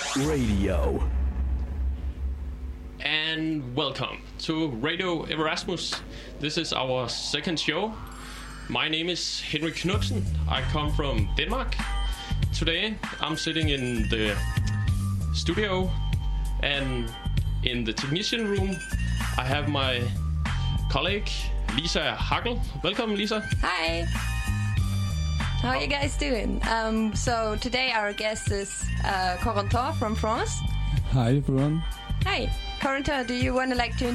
Radio. And welcome to Radio Erasmus. This is our second show. My name is Henrik Knudsen. I come from Denmark. Today I'm sitting in the studio, and in the technician room I have my colleague Lisa Hagel. Welcome, Lisa. Hi. How are you guys doing? So today our guest is Corentin from France. Hi everyone. Hi. Corentin, do you want to